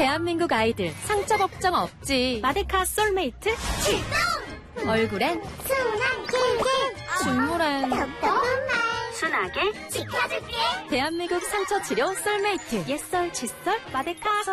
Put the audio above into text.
대한민국 아이들 상처 걱정 없지. 마데카 솔메이트 출동! 얼굴엔 순한 긴 중물엔 답답한 말 순하게 지켜줄게. 대한민국 상처 치료 솔메이트 옛설 칫솔 마데카